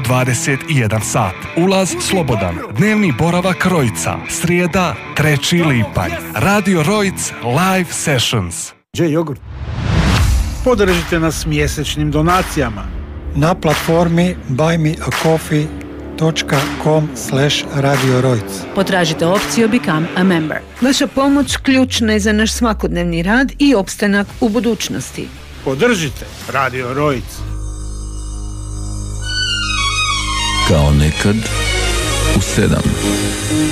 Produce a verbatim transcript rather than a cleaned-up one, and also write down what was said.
dvadeset jedan sat. Ulaz slobodan. Dnevni boravak Rojca. Srijeda, treći lipanj. Radio Rojc Live Sessions. Dže jogurt. Podržite nas mjesečnim donacijama na platformi buy me a coffee dot com slash radio rojc. Potražite opciju Become a Member. Vaša pomoć ključna je za naš svakodnevni rad i opstanak u budućnosti. Podržite Radio Rojc. Kao nekad u sedam.